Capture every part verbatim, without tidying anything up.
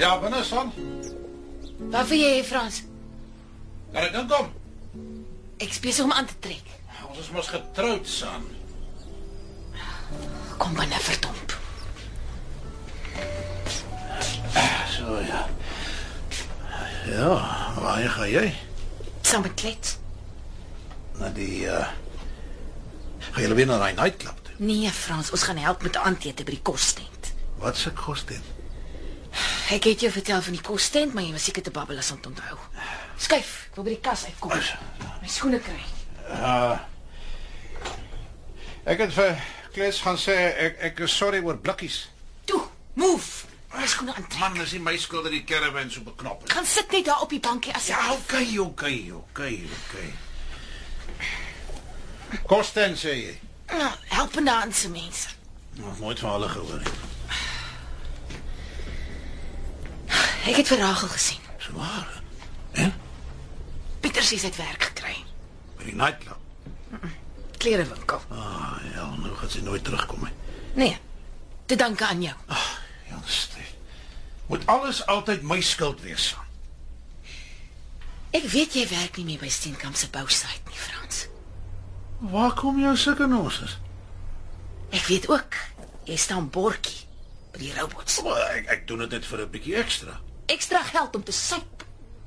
Ja, binne, son. Wat wil jy hê, Frans? Kan ek inkom? Ek is besig om aan te trek. Ons is mos getroud, son. Kom binne, verdomp. So, ja. Ja, waar ga jy? Saam met Klets. Na die, uh... Ga julle weer na die nightclub toe? Nee, Frans, ons gaan help met die aandete by die kostent. Wat se kostent? Ek het jou vertel van die kostent, maar jy was seker te babbel as om te onthou. Skuif, ek wil by die kas uitkom. My skoene kry. Uh, ek het vir Klets gaan sê, ek, ek is sorry oor blikkies. Toe, move! My skoene aantrek. Man, is nie my skuld dat die caravan so beknop is. Gaan sit net daar op die bankie as Ja, oké, oké, oké, oké. Kostent, sê jy? Nou, helpende handse mense. Nog nooit van hulle gehoor nie. Ek het vir Rachel gesien. So waar, en? Pieter sê sy het werk gekry. By die nightclub? Klerewinkel. Ah, ja, nou gaan sy nooit terugkom, he. Nee, te danke aan jou. Ach, Jan Steef. Moet alles altyd my skuld wees, son? Ek weet jy werk nie meer by Steenkamp se bousite nie, Frans. Waar kom jou sulke nonsens? Ek weet ook, jy staan borkie by die robots. Oh, ek, ek doen dit net vir 'n bietjie ekstra. Ekstra geld om te suip.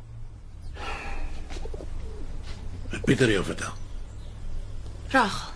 Het Pieter jou vertel? Rachel.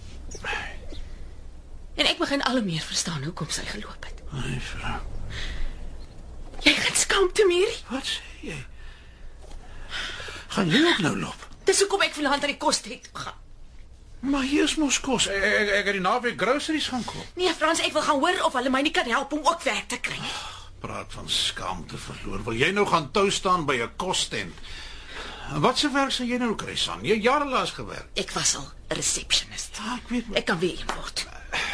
En ek begin al hoe meer verstaan hoekom sy geloop het. Ai, vrou. Jy gaan skaamte, Mary. Wat sê jy? Gaan jy ook nou loop? Dis hoekom ek vanaand aan die kos het gaan. Maar hier is mos kos. Ek, ek, ek het die naweek groceries gaan koop. Nee, Frans, ek wil gaan hoor of hulle my nie kan help om ook werk te kry. Praat van skaamte verloor. Wil jy nou gaan tou staan by 'n kostent? Wat se werk sal jy nou kry, son? Jy jare laas gewerk. Ek was al 'n receptionist. Ja, ek weet. Ek kan weer een word.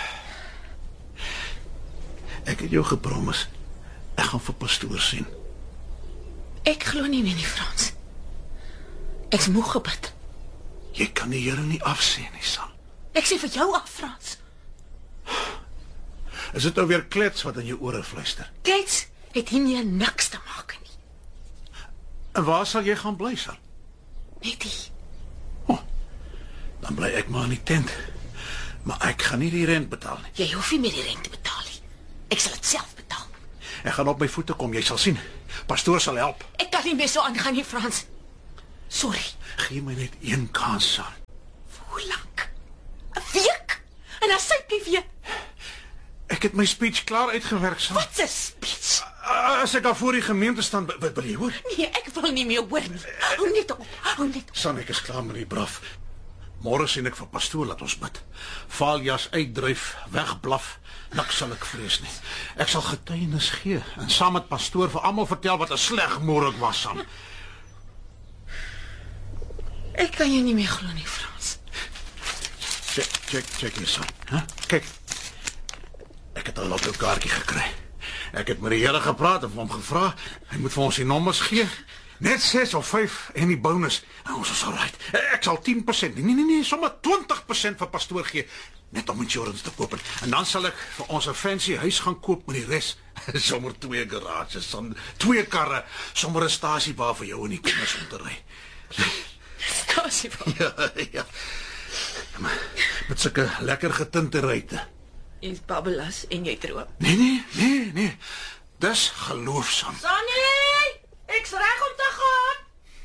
Ek het jou gepromis. Ek gaan vir pastoor sien. Ek glo nie meer nie, Frans. Ek's moeg gebid. Jy kan die Here nie afsê nie, son. Ek sê vir jou af, Frans. Is dit nou weer Klets wat in jou ore fluister? Klets het hiermee niks te maak nie. En waar sal jy gaan bly, son? Net die. Oh, dan bly ek maar in die tent. Maar ek gaan nie die rent betaal nie. Jy hoef nie meer die rent te betaal nie. Ek sal dit self betaal. Ek gaan op my voete kom, jy sal sien. Pastoor sal help. Ek kan nie meer so aangaan nie, Frans. Sorry. Gee my net een kans, son. Hoe lank? 'n Week? En dan syp jy weer. Ek het my speech klaar uitgewerk, son. Wat 'n speech? As ek daar voor die gemeente staan, wat wil jy hoor? Nee, ek wil nie meer hoor nie. Hou net op. Hou net op. Son, ek is klaar met die braf. Môre sien ek vir pastoor laat ons bid. Vaaljas uitdryf, wegblaf. Niks sal ek vrees nie. Ek sal getuienis gee en saam met pastoor vir almal vertel wat 'n sleg moer ek was, son. Ek kan jou nie meer glo nie, Frans. Check, check, check hier, son. Huh? Kyk. Ek het 'n lotto kaartjie gekry. Ek het met die Here gepraat en hom gevra, hy moet vir ons die nommers gee. Net ses of vyf en die bonus. Nou, ons is alright. Ek sal tien persent, nee nee nee, sommer twintig persent vir pastoor gee, net om insurance te koop. En dan sal ek vir ons 'n fancy huis gaan koop met die res. Sommer twee garages, son, twee karre, sommer 'n stasie waar vir jou en die kinders om te ry. Stasie van. Ja, ja. Maar met sulke lekker getinte ruite. Jy's babbelas en jy droom. Nee nee, nee, nee. Dis geloof, son. Sonny! Ek's reg om te gaan.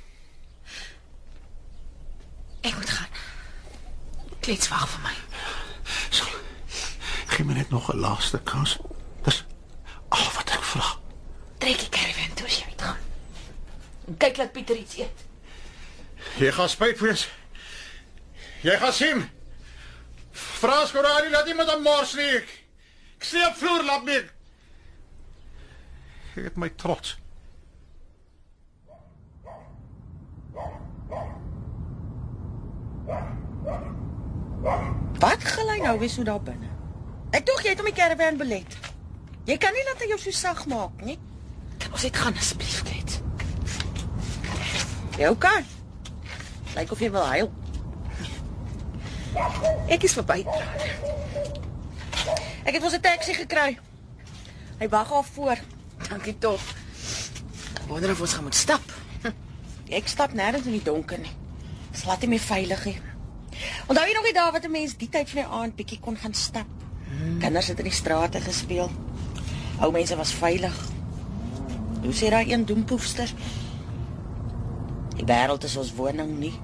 Ek moet gaan. Klets wag vir my. Son, gee my net nog 'n laaste kans. Dis al wat ek vra. Trek die caravan toe as jy uitgaan. En kyk laat Pieter iets eet. Jy gaan spyt wees. Jy gaan sien. Frans Corani laat iemand aan mors nie. Ek sê op vloer laat my. Ek het my trots. Wat gelei nou weer so daar binne? Ek dink jy het om die caravan belet. Jy kan nie laat hy jou so sag maak nie. Kan ons uitgaan asseblief, Klets? Jou kan. Lyk of jy wil huil. Ek is verby. Ek het ons 'n taxi gekry. Hy wag al voor. Dankie tog. wonder of ons gaan moet stap. Ek stap nêrens in die donker nie. Dis laat nie meer veilig nie. Onthou jy nog die dae wat 'n mens die tyd van die aand bietjie kon gaan stap? Hmm. Kinders het in die strate gespeel. Ou mense was veilig. Hoe sê daai een doempoefster? Die wêreld is ons woning nie.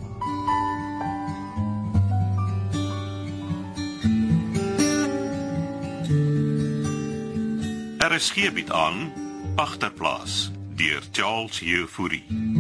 R S G bied aan Agterplaas deur Charles Jefouri.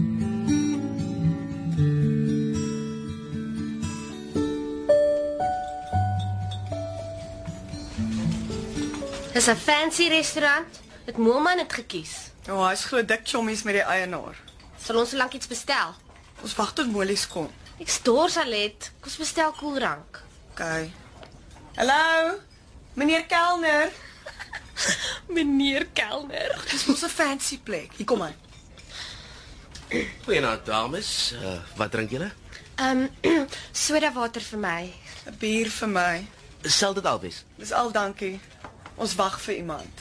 Dis 'n fancy restaurant. Het Moelman het gekies. Ja, oh, hy's glo dik chommies met die eienaar. Sal ons so lank iets bestel? Ons wag tot Molies kom. Ek stoor Salet. Kom ons bestel koelrank. OK. Hallo? Meneer Kelner. Meneer Kelner. Dis mos 'n fancy plek. Hier kom hy. Goeienaand dames, uh, wat drink julle? Ehm um, soda water vir my. 'n Bier vir my. Sal dit al wees? Dis al, dankie. Ons wag vir iemand.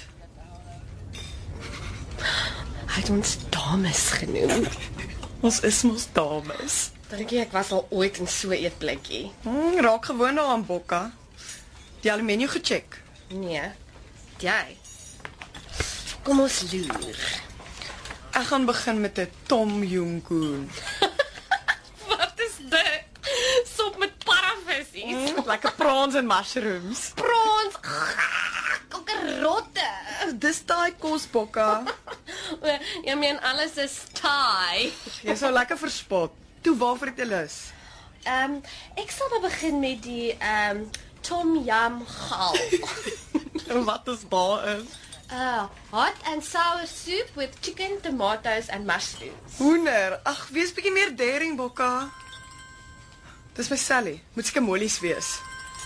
Hy het ons dames genoem. Ons is mos dames. Dink jy ek was al ooit in so 'n eetplekkie? Hmm, raak gewoon daaraan Bokka. Die al die menu gecheck. Nee. Jy. Kom ons loer. Ek gaan begin met 'n Tom Yum Goong. Wat is dit? Sop met paravissies. Mm, lekker prawns en mushrooms. Prawns. Kokkerotte. Dis daai kos Bokka. Jy meen alles is Thai. Jy sou lekker verspot. Toe waarvoor het jy lus? Ehm um, ek sal maar begin met die ehm um, Tom Yum Gal. Wat is daarin? Uh, hot and sour soup with chicken, tomatoes and mushrooms. Hoender. Ag, wees bietjie meer daring, Bokka. Dis my Sally. Moet seker Molies wees.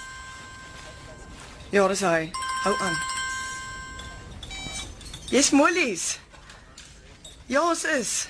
Ja, dis hy. Hou aan. Jy's Molies. Ja, ons is.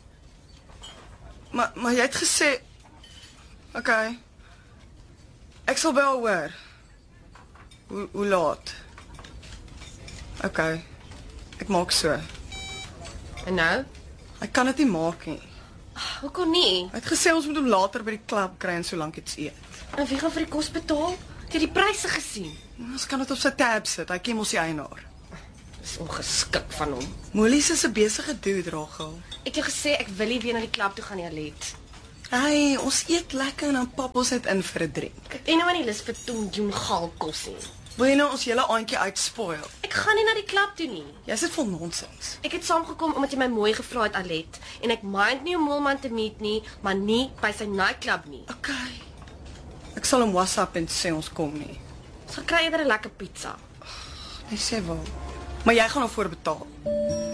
Maar maar jy het gesê OK. Ek sal by haar hoor. Hoe hoe laat? OK. Ek maak so. En nou? Ek kan dit nie maak nie. Hoekom nie? Hy het gesê ons moet hom later by die klub kry en so lank iets eet. En wie gaan vir die kos betaal? Het jy die pryse gesien? Ons kan dit op sy tab sit. Hy ken mos die eienaar. Dis ongeskik van hom. Molies is 'n besige dude, Rachel. Ek het jou gesê ek wil nie weer na die klub toe gaan nie, Alet. Hey, ons eet lekker en dan pap ons net in vir 'n drink. Ek het nou aan die lus vir Tom Yum Gal kos nie. Wil jy nou ons hele aandjie uitspoil? Ek gaan nie na die klub toe nie. Jy sit vol nonsens. Ek het saamgekom omdat jy my mooi gevra het, Alet, en ek mind nie om Moelman te meet nie, maar nie by sy nightclub nie. OK. Ek sal hom WhatsApp en sê ons kom nie. Ons gaan kry eerder 'n lekker pizza. Hy sê wel. Maar jy gaan hom voorbetaal.